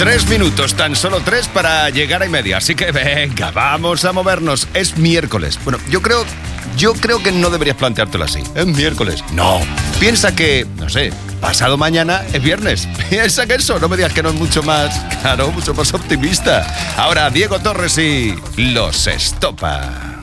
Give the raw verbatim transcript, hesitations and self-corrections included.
Tres minutos, tan solo tres para llegar a y media. Así que venga, vamos a movernos. Es miércoles. Bueno, yo creo, yo creo que no deberías planteártelo así. Es miércoles. No. Piensa que, no sé, pasado mañana es viernes. Piensa que eso, no me digas que no es mucho más, claro, mucho más optimista. Ahora, Diego Torres y Los Estopa.